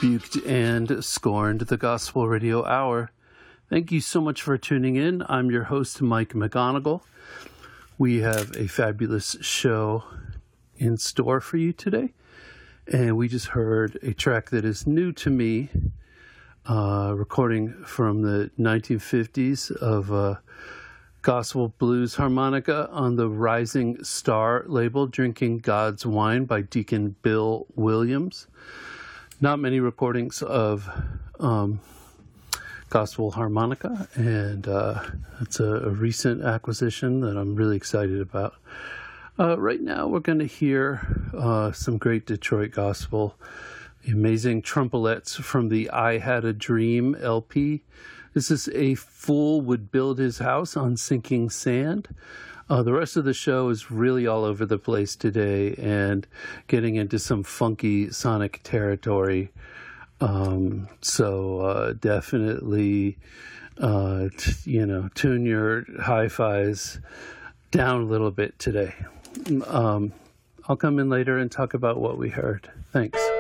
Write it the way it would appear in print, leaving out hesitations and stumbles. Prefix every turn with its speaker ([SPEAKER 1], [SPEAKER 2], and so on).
[SPEAKER 1] rebuked and scorned the Gospel Radio Hour. Thank you so much for tuning in. I'm your host, Mike McGonigal. We have a fabulous show in store for you today. And we just heard a track that is new to me, recording from the 1950s of gospel blues harmonica on the Rising Star label, Drinking God's Wine by Deacon Bill Williams. Not many recordings of gospel harmonica, and it's a recent acquisition that I'm really excited about. Right now we're going to hear some great Detroit gospel, amazing trumpets from the I Had a Dream LP. This is A Fool Would Build His House on Sinking Sand. The rest of the show is really all over the place today and getting into some funky sonic territory. So definitely, tune your hi-fis down a little bit today. I'll come in later and talk about what we heard. Thanks.